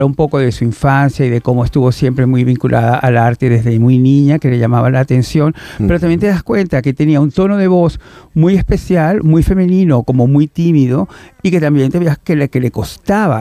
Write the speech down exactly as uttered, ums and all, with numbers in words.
un poco de su infancia y de cómo estuvo siempre muy vinculada al arte desde muy niña, que le llamaba la atención, uh-huh. pero también te das cuenta que tenía un tono de voz muy especial, muy femenino, como muy tímido, y que también te veías que le, que le costaba